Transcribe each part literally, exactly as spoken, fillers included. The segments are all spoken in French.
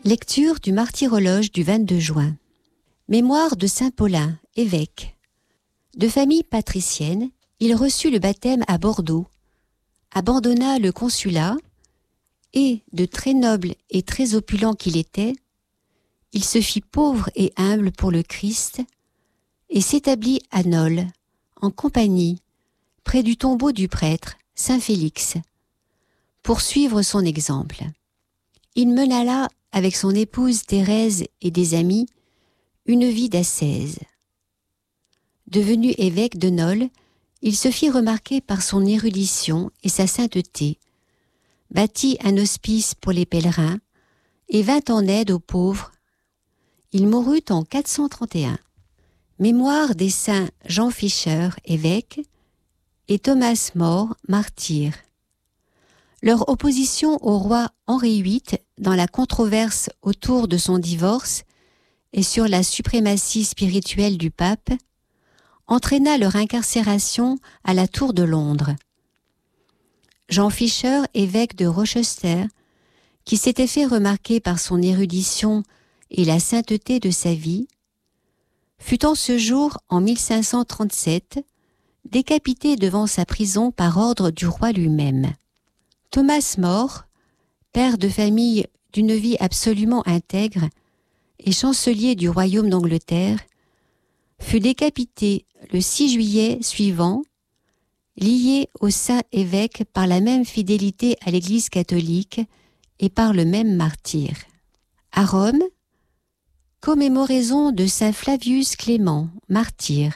Lecture du martyrologe du vingt-deux juin. Mémoire de saint Paulin, évêque. De famille patricienne, il reçut le baptême à Bordeaux, abandonna le consulat et, de très noble et très opulent qu'il était, il se fit pauvre et humble pour le Christ et s'établit à Nol, en compagnie, près du tombeau du prêtre, saint Félix, pour suivre son exemple. Il mena là, avec son épouse Thérèse et des amis, une vie d'ascèse. Devenu évêque de Nol, il se fit remarquer par son érudition et sa sainteté, bâtit un hospice pour les pèlerins et vint en aide aux pauvres. Il mourut en quatre cent trente et un. Mémoire des saints Jean Fischer, évêque, et Thomas More, martyr. Leur opposition au roi Henri huit dans la controverse autour de son divorce et sur la suprématie spirituelle du pape entraîna leur incarcération à la Tour de Londres. Jean Fischer, évêque de Rochester, qui s'était fait remarquer par son érudition et la sainteté de sa vie, fut en ce jour, en mille cinq cent trente-sept, décapité devant sa prison par ordre du roi lui-même. Thomas More, père de famille d'une vie absolument intègre et chancelier du royaume d'Angleterre, fut décapité le six juillet suivant, lié au saint évêque par la même fidélité à l'Église catholique et par le même martyr. À Rome, commémoraison de saint Flavius Clément, martyr.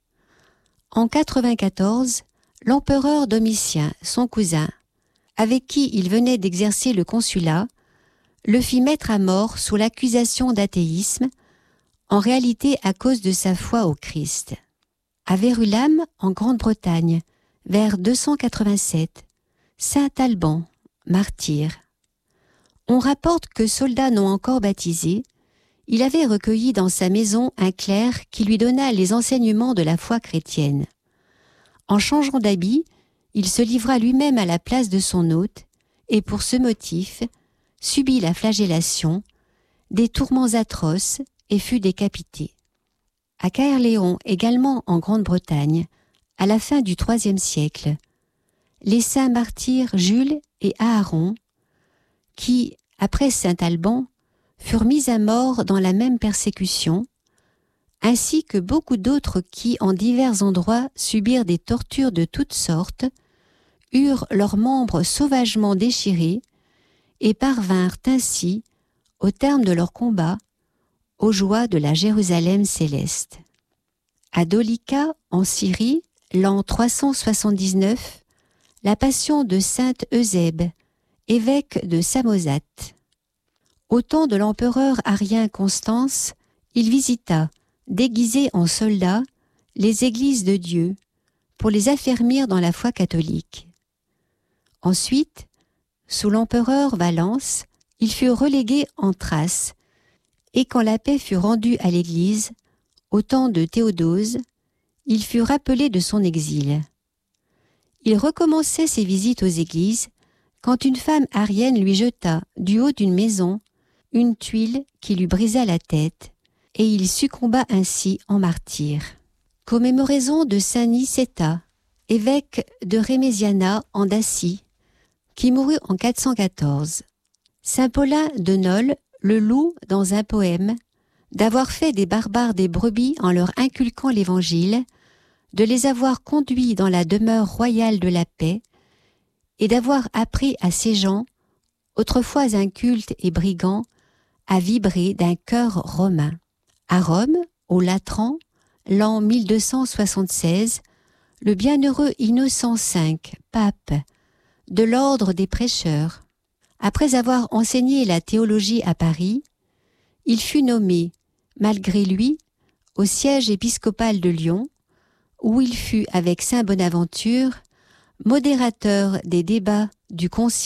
En quatre-vingt-quatorze, l'empereur Domitien, son cousin, avec qui il venait d'exercer le consulat, le fit mettre à mort sous l'accusation d'athéisme, en réalité à cause de sa foi au Christ. À Verulam, en Grande-Bretagne, vers deux cent quatre-vingt-sept, saint Alban, martyr. On rapporte que soldat non encore baptisé, il avait recueilli dans sa maison un clerc qui lui donna les enseignements de la foi chrétienne. En changeant d'habit, il se livra lui-même à la place de son hôte et pour ce motif subit la flagellation, des tourments atroces et fut décapité. À Caerléon, également en Grande-Bretagne, à la fin du troisième siècle, les saints martyrs Jules et Aaron, qui, après saint Alban, furent mis à mort dans la même persécution, ainsi que beaucoup d'autres qui, en divers endroits, subirent des tortures de toutes sortes, eurent leurs membres sauvagement déchirés et parvinrent ainsi, au terme de leur combat, aux joies de la Jérusalem céleste. À Dolicha, en Syrie, l'an trois cent soixante-dix-neuf, la passion de sainte Eusèbe, évêque de Samosate. Au temps de l'empereur arien Constance, il visita, déguisé en soldat, les églises de Dieu, pour les affermir dans la foi catholique. Ensuite, sous l'empereur Valence, il fut relégué en Thrace, et quand la paix fut rendue à l'Église, au temps de Théodose, il fut rappelé de son exil. Il recommençait ses visites aux églises quand une femme arienne lui jeta, du haut d'une maison, une tuile qui lui brisa la tête, et il succomba ainsi en martyr. Commémoraison de saint Nicéta, évêque de Rémésiana en Dacie, qui mourut en quatre cent quatorze. Saint Paulin de Nol le loue dans un poème d'avoir fait des barbares des brebis en leur inculquant l'Évangile, de les avoir conduits dans la demeure royale de la paix et d'avoir appris à ces gens, autrefois incultes et brigands, à vibrer d'un cœur romain. À Rome, au Latran, l'an mille deux cent soixante-seize, le bienheureux Innocent cinq, pape, de l'ordre des prêcheurs, après avoir enseigné la théologie à Paris, il fut nommé, malgré lui, au siège épiscopal de Lyon, où il fut, avec saint Bonaventure, modérateur des débats du concile